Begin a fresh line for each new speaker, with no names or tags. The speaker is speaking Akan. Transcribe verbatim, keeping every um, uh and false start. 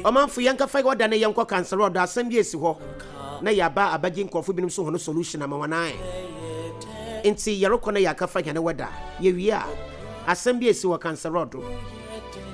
Omanfo yanka fa wada na yanko cancer road asem bi esi ho na yaba abaji nkofo binum so hono solution amawana enti yeroko na yaka fa hene wada ye wi a asem bi esi wo cancer road